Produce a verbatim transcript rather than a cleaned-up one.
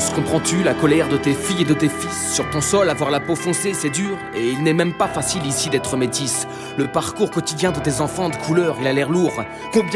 France, comprends-tu la colère de tes filles et de tes fils? Sur ton sol, avoir la peau foncée, c'est dur. Et il n'est même pas facile ici d'être métisse. Le parcours quotidien de tes enfants de couleur, il a l'air lourd. Combien